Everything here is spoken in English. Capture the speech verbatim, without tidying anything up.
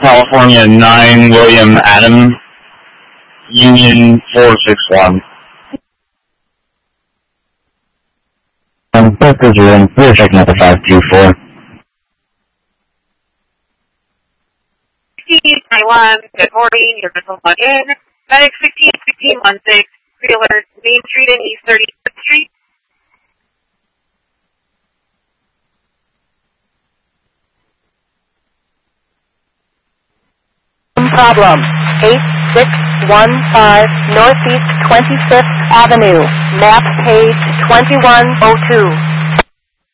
California nine, William Adam, Union four six one. Um, both those are in. We're checking out the five two four. Taiwan, good morning, your missile plug in. Medic sixteen sixteen one six, Wheeler, Main Street and East thirty-fifth Street. Problem, eight six one five Northeast twenty-fifth Avenue, map page twenty-one oh two.